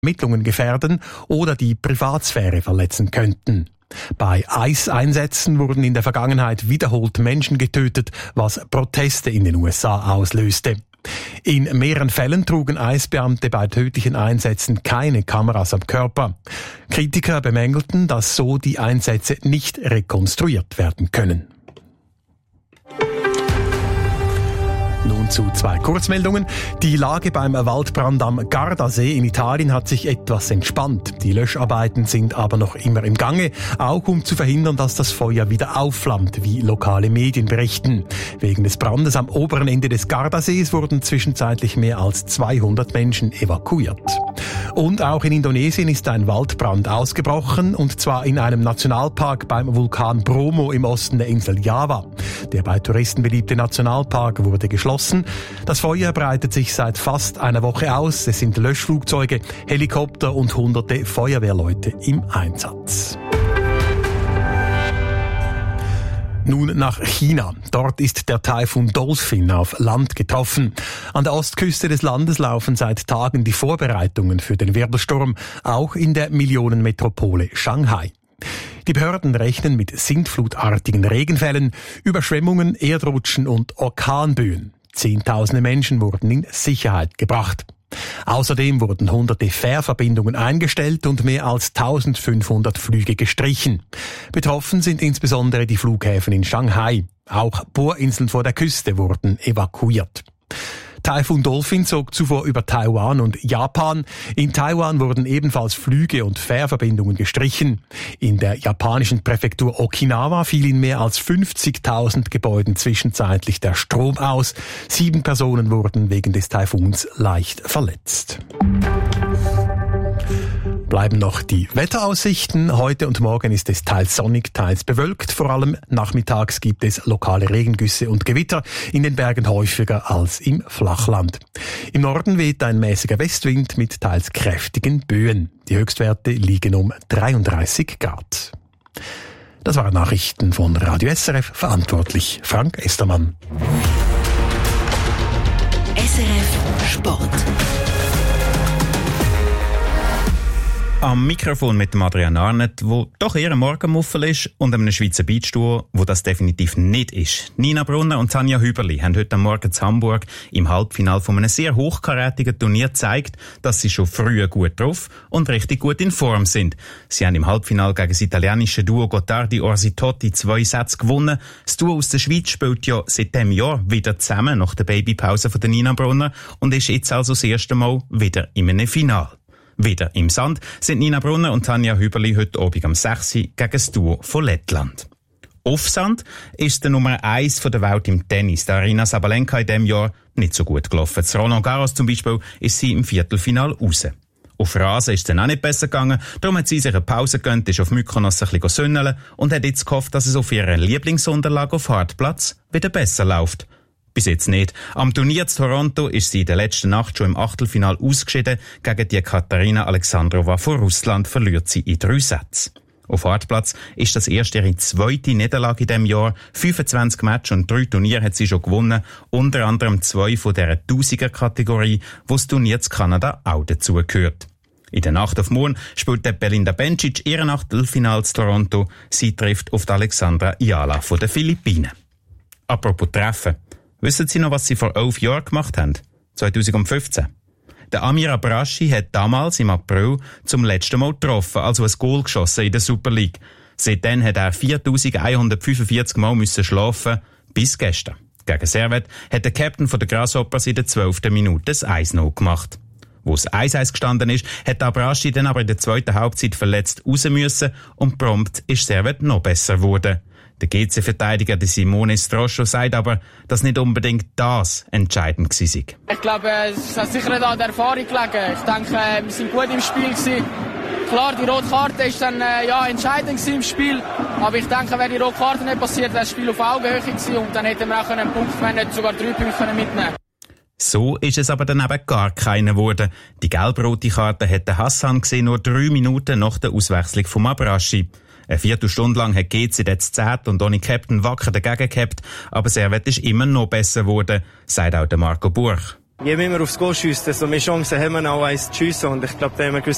Ermittlungen gefährden oder die Privatsphäre verletzen könnten. Bei Eiseinsätzen wurden in der Vergangenheit wiederholt Menschen getötet, was Proteste in den USA auslöste. In mehreren Fällen trugen Eisbeamte bei tödlichen Einsätzen keine Kameras am Körper. Kritiker bemängelten, dass so die Einsätze nicht rekonstruiert werden können. Nun zu zwei Kurzmeldungen. Die Lage beim Waldbrand am Gardasee in Italien hat sich etwas entspannt. Die Löscharbeiten sind aber noch immer im Gange, auch um zu verhindern, dass das Feuer wieder aufflammt, wie lokale Medien berichten. Wegen des Brandes am oberen Ende des Gardasees wurden zwischenzeitlich mehr als 200 Menschen evakuiert. Und auch in Indonesien ist ein Waldbrand ausgebrochen, und zwar in einem Nationalpark beim Vulkan Bromo im Osten der Insel Java. Der bei Touristen beliebte Nationalpark wurde geschlossen. Das Feuer breitet sich seit fast einer Woche aus. Es sind Löschflugzeuge, Helikopter und hunderte Feuerwehrleute im Einsatz. Nun nach China. Dort ist der Taifun Dolphin auf Land getroffen. An der Ostküste des Landes laufen seit Tagen die Vorbereitungen für den Wirbelsturm, auch in der Millionenmetropole Shanghai. Die Behörden rechnen mit sintflutartigen Regenfällen, Überschwemmungen, Erdrutschen und Orkanböen. Zehntausende Menschen wurden in Sicherheit gebracht. Außerdem wurden hunderte Fährverbindungen eingestellt und mehr als 1500 Flüge gestrichen. Betroffen sind insbesondere die Flughäfen in Shanghai. Auch Bohrinseln vor der Küste wurden evakuiert. Taifun Dolphin zog zuvor über Taiwan und Japan. In Taiwan wurden ebenfalls Flüge und Fährverbindungen gestrichen. In der japanischen Präfektur Okinawa fiel in mehr als 50.000 Gebäuden zwischenzeitlich der Strom aus. 7 Personen wurden wegen des Taifuns leicht verletzt. Bleiben noch die Wetteraussichten. Heute und morgen ist es teils sonnig, teils bewölkt. Vor allem nachmittags gibt es lokale Regengüsse und Gewitter, in den Bergen häufiger als im Flachland. Im Norden weht ein mäßiger Westwind mit teils kräftigen Böen. Die Höchstwerte liegen um 33 Grad. Das waren Nachrichten von Radio SRF, verantwortlich Frank Estermann. SRF Sport. Am Mikrofon mit dem Adrian Arnett, wo doch eher ein Morgenmuffel ist, und einem Schweizer Beachduo, wo das definitiv nicht ist. Nina Brunner und Tanja Hüberli haben heute Morgen in Hamburg im Halbfinale von einem sehr hochkarätigen Turnier gezeigt, dass sie schon früh gut drauf und richtig gut in Form sind. Sie haben im Halbfinale gegen das italienische Duo Gottardi-Orsitotti 2 Sätze gewonnen. Das Duo aus der Schweiz spielt ja seit diesem Jahr wieder zusammen nach der Babypause von der Nina Brunner und ist jetzt also das erste Mal wieder in einem Finale. Wieder im Sand sind Nina Brunner und Tanja Hüberli heute Abend am 6 gegen das Duo von Lettland. Auf Sand ist der Nummer 1 der Welt im Tennis, der Aryna Sabalenka, in diesem Jahr nicht so gut gelaufen. Das Roland Garros zum Beispiel ist sie im Viertelfinale raus. Auf Rasen ist es dann auch nicht besser gegangen, darum hat sie sich eine Pause gegönnt, ist auf Mykonos ein bisschen sünneln und hat jetzt gehofft, dass es auf ihrer Lieblingsunterlage auf Hartplatz wieder besser läuft. Bis jetzt nicht. Am Turnier zu Toronto ist sie in der letzten Nacht schon im Achtelfinal ausgeschieden. Gegen die Katarina Alexandrova von Russland verliert sie in 3 Sätzen. Auf Hartplatz ist das erste ihre zweite Niederlage in diesem Jahr. 25 Matches und 3 Turniere hat sie schon gewonnen. Unter anderem 2 von dieser 1000er-Kategorie, wo das Turnier zu Kanada auch dazugehört. In der Nacht auf morgen spielt Belinda Bencic ihren Achtelfinal zu Toronto. Sie trifft auf die Alexandra Ayala von den Philippinen. Apropos Treffen. Wissen Sie noch, was Sie vor 11 Jahren gemacht haben? 2015. Der Amir Abrashi hat damals im April zum letzten Mal getroffen, also ein Goal geschossen in der Super League. Seitdem hat er 4145 Mal müssen schlafen, bis gestern. Gegen Servette hat der Captain von der Grasshoppers in der 12. Minute das 1-0 gemacht. Wo es 1-1 gestanden ist, hat Abrashi dann aber in der zweiten Halbzeit verletzt raus müssen und prompt ist Servette noch besser geworden. Der GC-Verteidiger Simone Stroscio sagt aber, dass nicht unbedingt das entscheidend war. Ich glaube, es hat sicher nicht an der Erfahrung gelegen. Ich denke, wir sind gut im Spiel gewesen. Klar, die rote Karte war dann entscheidend im Spiel. Aber ich denke, wäre die rote Karte nicht passiert, wäre das Spiel auf Augenhöhe gewesen. Und dann hätten wir auch einen Punkt, wenn nicht sogar 3 Punkte mitnehmen können. So ist es aber dann eben gar keiner geworden. Die gelb-rote Karte hätte Hassan gesehen, nur 3 Minuten nach der Auswechslung von Abrashi. Eine Viertelstunde lang hat GC jetzt 10 und ohne Captain wacker dagegen gehabt, aber Servette ist immer noch besser geworden, sagt auch der Marco Burch. Je mehr wir aufs Goal schiessen, desto mehr Chancen haben wir auch eins zu schiessen. Und ich glaube, da haben wir gewusst,